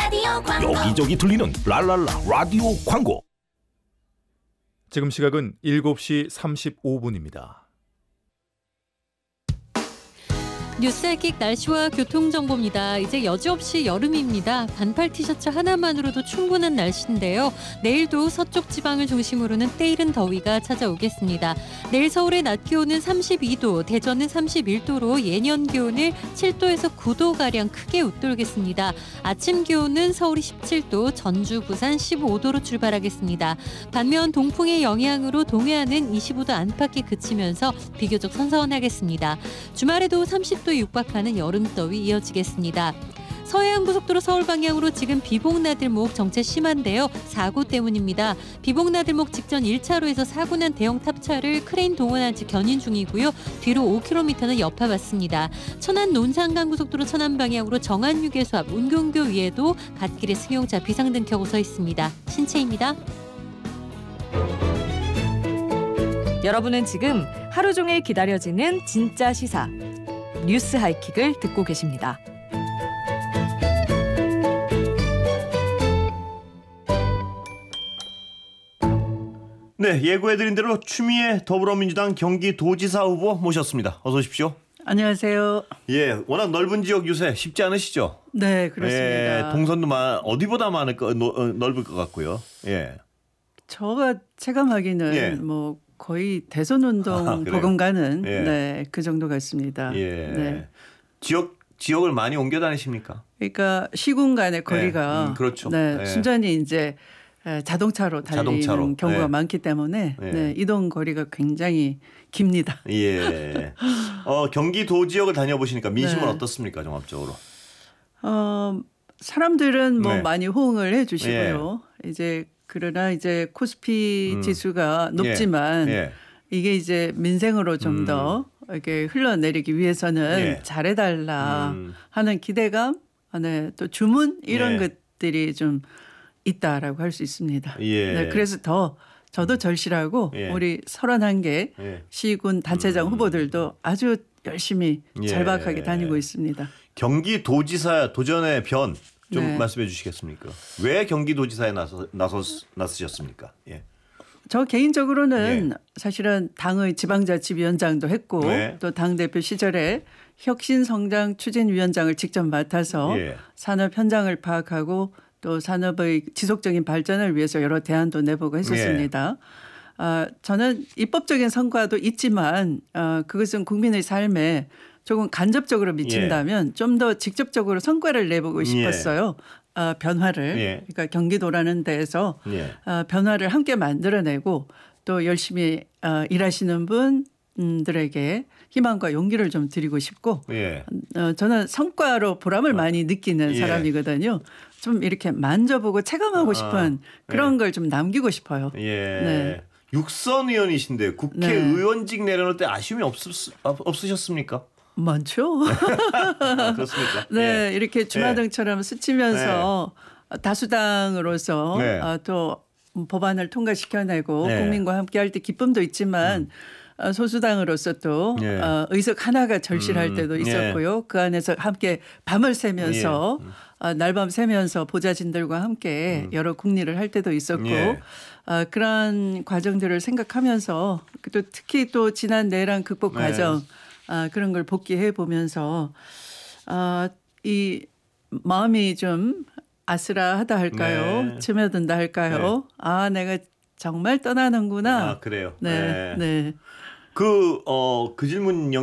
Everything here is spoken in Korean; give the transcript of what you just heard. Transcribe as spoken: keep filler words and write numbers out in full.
라디오 광고. 여기저기 들리는 랄랄라 라디오 광고. 지금 시각은 일곱 시 삼십오 분입니다. 뉴스알킥 날씨와 교통정보입니다. 이제 여지없이 여름입니다. 반팔 티셔츠 하나만으로도 충분한 날씨인데요. 내일도 서쪽 지방을 중심으로는 때이른 더위가 찾아오겠습니다. 내일 서울의 낮 기온은 삼십이 도, 대전은 삼십일 도로 예년 기온을 칠 도에서 구 도가량 크게 웃돌겠습니다. 아침 기온은 서울이 십칠 도, 전주, 부산 십오 도로 출발하겠습니다. 반면 동풍의 영향으로 동해안은 이십오 도 안팎이 그치면서 비교적 선선하겠습니다. 주말에도 삼십 도 육박하는 여름더위 이어지겠습니다. 서해안고속도로 서울 방향으로 지금 비봉나들목 정체 심한데요. 사고 때문입니다. 비봉나들목 직전 일 차로에서 사고 난 대형 탑차를 크레인 동원한 채 견인 중이고요. 뒤로 오 킬로미터는 여파받습니다. 천안 논산간고속도로 천안 방향으로 정안휴게소 앞 운경교 위에도 갓길에 승용차 비상등 켜고 서 있습니다. 신채입니다. 여러분은 지금 하루 종일 기다려지는 진짜 시사 뉴스 하이킥을 듣고 계십니다. 네, 예고해드린 대로 추미애 더불어민주당 경기도지사 후보 모셨습니다. 어서 오십시오. 안녕하세요. 예, 워낙 넓은 지역 유세 쉽지 않으시죠? 네, 그렇습니다. 예, 동선도 많, 어디보다 많을 거, 너, 넓을 것 같고요. 예. 저가 체감하기는 예. 뭐 거의 대선 운동 아, 버금가는 예. 네, 그 정도 같습니다. 예. 네. 지역 지역을 많이 옮겨 다니십니까? 그러니까 시군 간의 거리가 음, 그렇죠. 네, 예. 순전히 이제 자동차로 달리는 자동차로. 경우가 예. 많기 때문에 예. 네, 이동 거리가 굉장히 깁니다. 예. 어, 경기도 지역을 다녀보시니까 민심은 네. 어떻습니까, 종합적으로? 어, 사람들은 뭐 네. 많이 호응을 해주시고요. 이제 그러나 이제 코스피 음. 지수가 높지만 예. 이게 이제 민생으로 좀 음. 더 이렇게 흘러내리기 위해서는 예. 잘해달라 음. 하는 기대감, 네, 또 주문 이런 예. 것들이 좀 있다라고 할 수 있습니다. 예. 네, 그래서 더 저도 절실하고 예. 우리 서른한 개 예. 시군 단체장 음. 후보들도 아주 열심히 예. 절박하게 다니고 있습니다. 경기도지사 도전의 변 좀 네. 말씀해 주시겠습니까? 왜 경기도지사에 나서 나서 나서셨습니까? 예. 저 개인적으로는 예. 사실은 당의 지방자치위원장도 했고 네. 또 당대표 시절에 혁신성장추진위원장을 직접 맡아서 예. 산업 현장을 파악하고 또 산업의 지속적인 발전을 위해서 여러 대안도 내보고 했었습니다. 예. 어, 저는 입법적인 성과도 있지만 어, 그것은 국민의 삶에 조금 간접적으로 미친다면 예. 좀 더 직접적으로 성과를 내보고 싶었어요. 어, 변화를. 예. 그러니까 경기도라는 데에서 예. 어, 변화를 함께 만들어내고 또 열심히 어, 일하시는 분들에게 희망과 용기를 좀 드리고 싶고 예. 어, 저는 성과로 보람을 많이 느끼는 예. 사람이거든요. 좀 이렇게 만져보고 체감하고 아, 싶은 그런 걸 좀 남기고 싶어요. 예. 네. 육선 의원이신데 국회의원직 네. 내려놓을 때 아쉬움이 없으, 없으셨습니까? 많죠. 아, 그렇습니까? 네, 예. 이렇게 주마등처럼 스치면서 다수당으로서 네. 어, 또 법안을 통과시켜내고 네. 국민과 함께할 때 기쁨도 있지만 어, 소수당으로서 또 예. 어, 의석 하나가 절실할 음, 때도 예. 있었고요. 그 안에서 함께 밤을 새면서 예. 음. 어, 날밤 새면서 보좌진들과 함께 음. 여러 국리를 할 때도 있었고 예. 어, 그런 과정들을 생각하면서 또 특히 또 지난 내란 극복 네. 과정 아, 그런 걸 복귀해 보면서 아, 이 마음이 좀 아슬아하다 할까요? 네. 스며든다 할까요? 아, 내가 정말 떠나는구나. 아, 그래요. 네, 네. 네. 그, 어, 그 질문